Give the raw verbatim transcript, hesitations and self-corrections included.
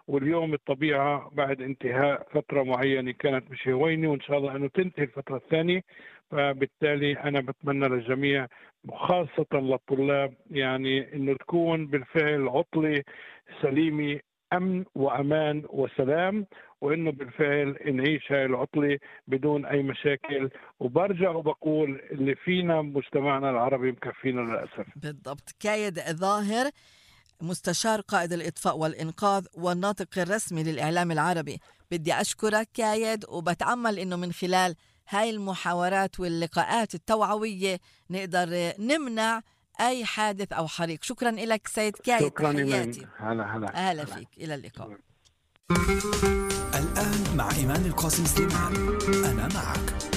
واليوم الطبيعة بعد انتهاء فترة معينة كانت مش هوينة، وإن شاء الله أنه تنتهي الفترة الثانية. فبالتالي أنا بتمنى للجميع وخاصة للطلاب يعني أنه تكون بالفعل عطلة سليمة، أمن وأمان وسلام، وإنه بالفعل نعيش هاي العطلة بدون أي مشاكل. وبرجع وبقول اللي فينا مجتمعنا العربي مكفينا للأسف. بالضبط. كايد ظاهر، مستشار قائد الإطفاء والإنقاذ والناطق الرسمي للإعلام العربي، بدي أشكرك كايد، وبتأمل إنه من خلال هاي المحاورات واللقاءات التوعوية نقدر نمنع أي حادث أو حريق. شكرا لك سيد كايد، شكرا تحياتي. هلا هلا أهلا فيك، إلى اللقاء. الآن مع إيمان القاسم سليمان، أنا معك.